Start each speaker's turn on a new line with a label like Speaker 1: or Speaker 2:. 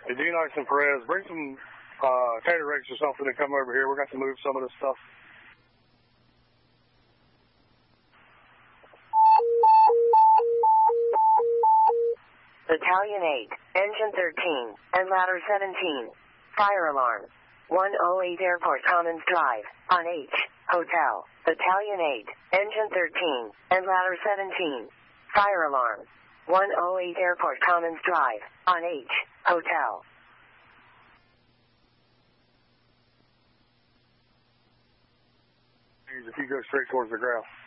Speaker 1: Denox and Perez, bring some tater rakes or something and come over here. We're going to move some of this stuff.
Speaker 2: Battalion 8, Engine 13, and Ladder 17. Fire alarm. 108 Airport Commons Drive, on H, Hotel. Battalion 8, Engine 13, and Ladder 17. Fire alarm. 108 Airport Commons Drive, on H, Hotel.
Speaker 1: If you go straight towards the ground.